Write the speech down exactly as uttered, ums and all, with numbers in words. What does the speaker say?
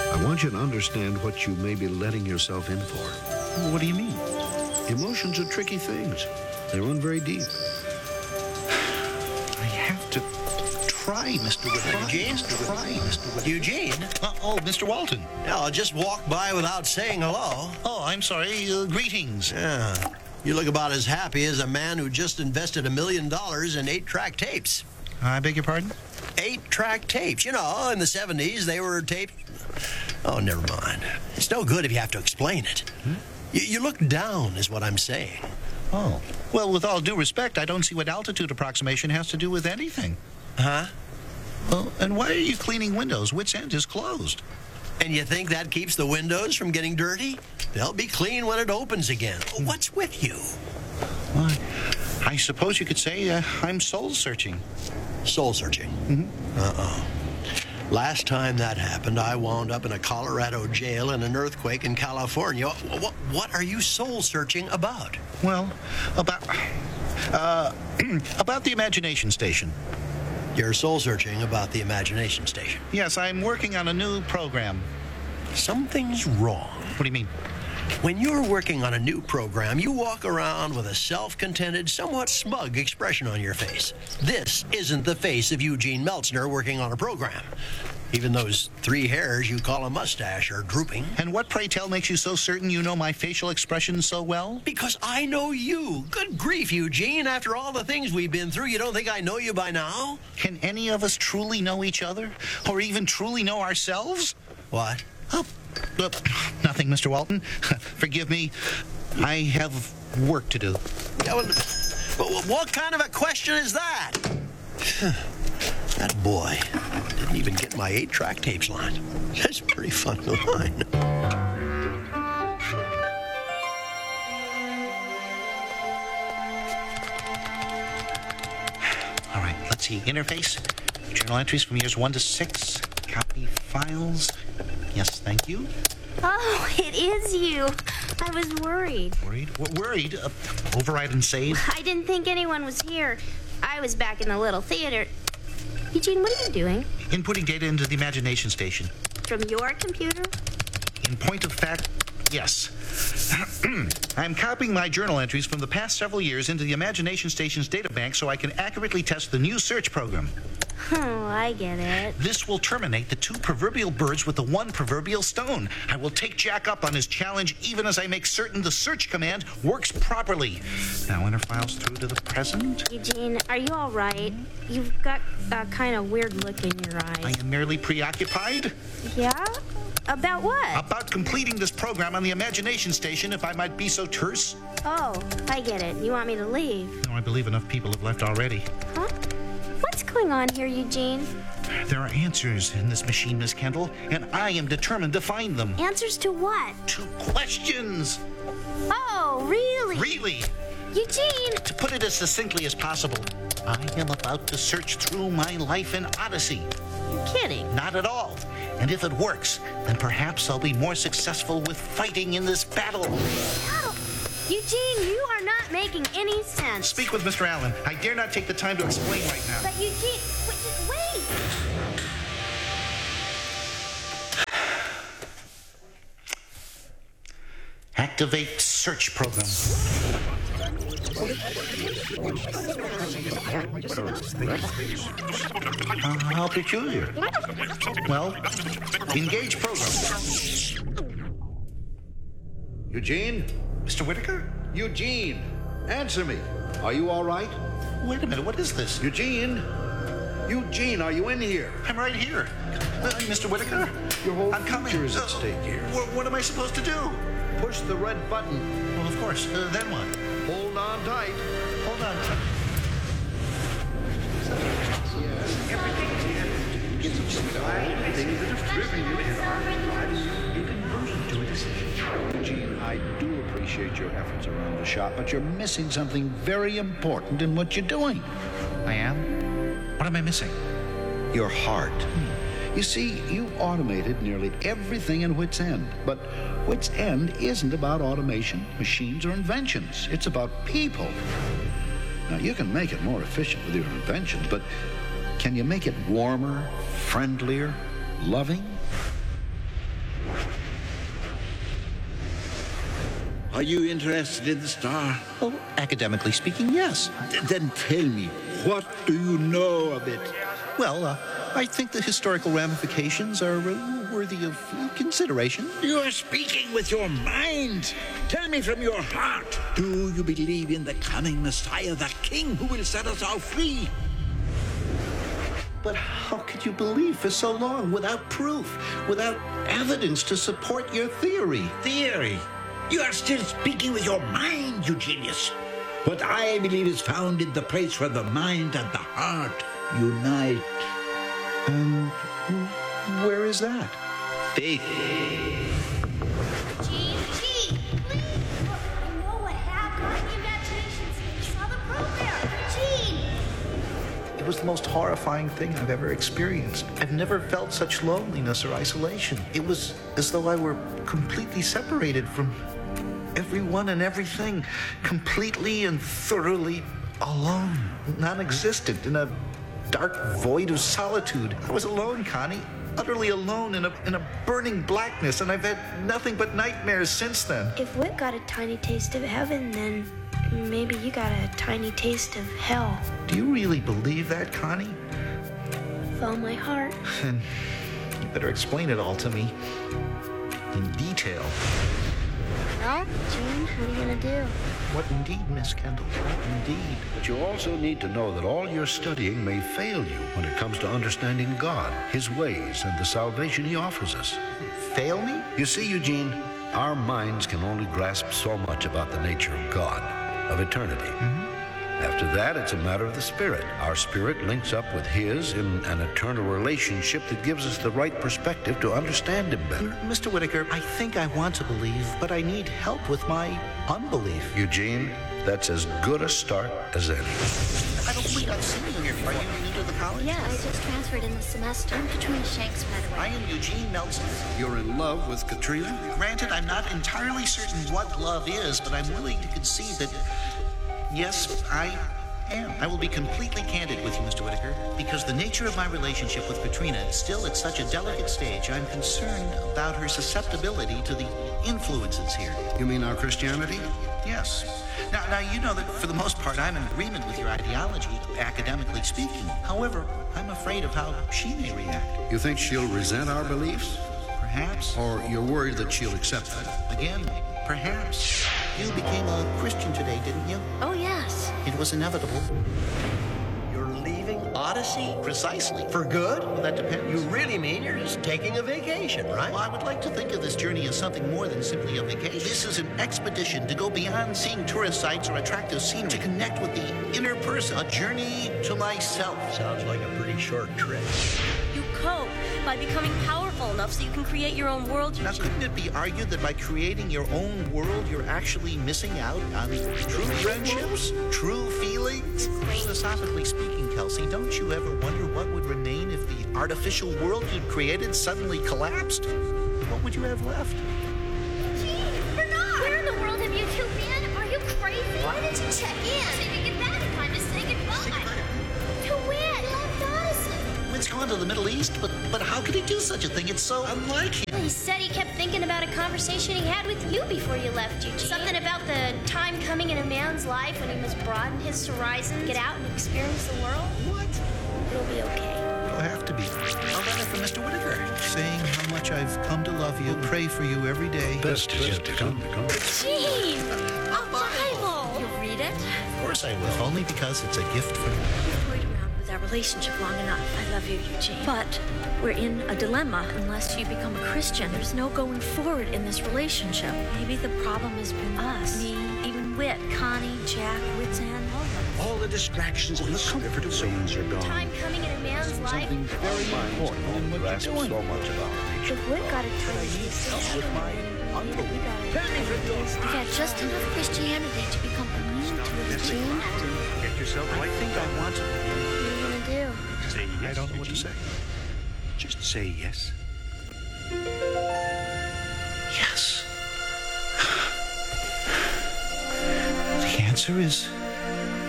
I want you to understand what you may be letting yourself in for. What do you mean? Emotions are tricky things. They run very deep. I have to try, Mister Whitaker. Eugene? Try, Mister Whitaker. Eugene? Uh, oh, Mister Walton. Yeah, I'll just walk by without saying hello. Oh, I'm sorry. Uh, greetings. Yeah. You look about as happy as a man who just invested a million dollars in eight-track tapes. I beg your pardon? Eight-track tapes. You know, in the seventies, they were taped. Oh, never mind. It's no good if you have to explain it. Hmm? You, you look down, is what I'm saying. Oh. Well, with all due respect, I don't see what altitude approximation has to do with anything. Huh? Well, and why are you cleaning windows? Wits End is closed. And you think that keeps the windows from getting dirty? They'll be clean when it opens again. What's with you? Well, I suppose you could say uh, I'm soul-searching. Soul-searching? Mm-hmm. Uh-oh. Last time that happened, I wound up in a Colorado jail in an earthquake in California. What, what are you soul-searching about? Well, about... Uh, about the Imagination Station. You're soul-searching about the Imagination Station? Yes, I'm working on a new program. Something's wrong. What do you mean? When you're working on a new program, you walk around with a self-contented, somewhat smug expression on your face. This isn't the face of Eugene Meltzner working on a program. Even those three hairs you call a mustache are drooping. And what, pray tell, makes you so certain you know my facial expression so well? Because I know you. Good grief, Eugene. After all the things we've been through, you don't think I know you by now? Can any of us truly know each other? Or even truly know ourselves? What? Oh, uh, nothing, Mister Walton. Forgive me. I have work to do. Yeah, well, but what kind of a question is that? That boy didn't even get my eight-track tapes line. That's pretty fun to line. All right, let's see. Interface. Journal entries from years one to six. Copy files. Yes, thank you. Oh, it is you. I was worried. Worried? W- worried? Uh, override and save? I didn't think anyone was here. I was back in the little theater. Eugene, what are you doing? Inputting data into the Imagination Station. From your computer? In point of fact, yes. I'm copying my journal entries from the past several years into the Imagination Station's databank so I can accurately test the new search program. Oh, I get it. This will terminate the two proverbial birds with the one proverbial stone. I will take Jack up on his challenge even as I make certain the search command works properly. Now enter files through to the present. Eugene, are you all right? You've got a kind of weird look in your eyes. I am merely preoccupied. Yeah? About what? About completing this program on the Imagination Station, if I might be so terse. Oh, I get it. You want me to leave? No, I believe enough people have left already. Huh? What's going on here, Eugene? There are answers in this machine, Miss Kendall, and I am determined to find them. Answers to what? To questions. Oh, really? Really? Eugene! To put it as succinctly as possible, I am about to search through my life in Odyssey. You're kidding. Not at all. And if it works, then perhaps I'll be more successful with fighting in this battle. Oh, Eugene, you are not making any sense. Speak with Mister Allen. I dare not take the time to explain right now. But Eugene, wait, just wait. Activate search program. Uh, how peculiar. Well, engage program. Eugene? Mister Whitaker? Eugene, answer me. Are you all right? Wait a minute, what is this? Eugene? Eugene, are you in here? I'm right here. Uh, Mister Whitaker? Your whole I'm coming. future is Uh, at stake here. wh- what am I supposed to do? Push the red button. Well, of course. Uh, then what? Hold on tight. Hold on. Eugene, I do appreciate your efforts around the shop, but you're missing something very important in what you're doing. I am? What am I missing? Your heart. You see, you automated nearly everything in Wits End, but Wits End isn't about automation, machines, or inventions. It's about people. Now, you can make it more efficient with your inventions, but can you make it warmer, friendlier, loving? Are you interested in the star? Well, academically speaking, yes. Th- then tell me, what do you know of it? Well, uh, I think the historical ramifications are uh, worthy of uh, consideration. You are speaking with your mind. Tell me from your heart. Do you believe in the coming Messiah, the King who will set us all free? But how could you believe for so long without proof, without evidence to support your theory? Theory? You are still speaking with your mind, you genius. What I believe is found in the place where the mind and the heart unite. And where is that? Faith. Gene, Gene, please. I know what happened. Congratulations. You saw the program. Gene. It was the most horrifying thing I've ever experienced. I've never felt such loneliness or isolation. It was as though I were completely separated from everyone and everything, completely and thoroughly alone, non-existent, in a dark void of solitude. I was alone, Connie, utterly alone in a in a burning blackness, and I've had nothing but nightmares since then. If Whit got a tiny taste of heaven, then maybe you got a tiny taste of hell. Do you really believe that, Connie? With all my heart. Then you better explain it all to me in detail. Well, Gene, what are you gonna do? What indeed, Miss Kendall? What indeed? But you also need to know that all your studying may fail you when it comes to understanding God, His ways, and the salvation He offers us. Fail me? You see, Eugene, our minds can only grasp so much about the nature of God, of eternity. Mm-hmm. After that, it's a matter of the Spirit. Our spirit links up with His in an eternal relationship that gives us the right perspective to understand Him better. Mister Whitaker, I think I want to believe, but I need help with my unbelief. Eugene, that's as good a start as any. I don't believe I've seen you here. Are you new to the college? Yeah, I just transferred in the semester. I'm Katrina Shanks, by the I way. am Eugene Meltzer. You're in love with Katrina? Granted, I'm not entirely certain what love is, but I'm willing to concede that, yes, I am. I will be completely candid with you, Mister Whitaker, because the nature of my relationship with Katrina is still at such a delicate stage. I'm concerned about her susceptibility to the influences here. You mean our Christianity? Yes. Now, now you know that for the most part I'm in agreement with your ideology, academically speaking. However, I'm afraid of how she may react. You think she'll resent our beliefs? Perhaps. Or you're worried that she'll accept them? Again, perhaps. You became a Christian today, didn't you? Oh, yes. It was inevitable. You're leaving Odyssey? Precisely. For good? Well, that depends. You really mean you're just taking a vacation, right? Well, I would like to think of this journey as something more than simply a vacation. This is an expedition to go beyond seeing tourist sites or attractive scenery, to connect with the inner person, a journey to myself. Sounds like a pretty short trip. You cope by becoming powerful enough so you can create your own world. Now, couldn't it be argued that by creating your own world, you're actually missing out on true friendships, true feelings? Philosophically speaking, Kelsey, don't you ever wonder what would remain if the artificial world you'd created suddenly collapsed? What would you have left? Gene, Bernard! Where in the world have you two been? Are you crazy? Why didn't you check in? So you get back in time to say goodbye. To win! Left Odyssey. It's gone to the Middle East, but but how could he do such a thing? It's so unlike him. He said he kept thinking about a conversation he had with you before you left, Eugene. Something about the time coming in a man's life when he must broaden his horizons, get out and experience the world. What? It'll be okay. It'll have to be. A letter from Mister Whitaker, saying how much I've come to love you, pray for you every day. Best is yet to come. Gene! A Bible! You'll read it? Of course I will. If only because it's a gift from you. We've toyed around with our relationship long enough. I love you, Eugene. But we're in a dilemma. Unless you become a Christian, there's no going forward in this relationship. Maybe the problem has been us. Me, even Whit, Connie, Jack, Whit's End, all of us. All the distractions and the comfort zones are gone. Time coming in a man's life. Something very important in what grasp you're doing. so much about nature. If Whit got a tiny taste of Help with heaven, my then maybe unbelief. you got a You've had just enough Christianity to become immune to it, Gene. Get yourself I right. think I want to. What are you gonna do? Say yes. I don't know what to say. Just say yes. Yes. The answer is